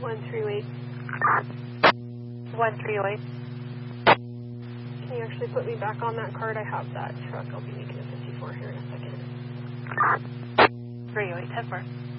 138. 138. Can you actually put me back on that card? I have that truck. I'll be making a 54 here in a second. 38, 10-4.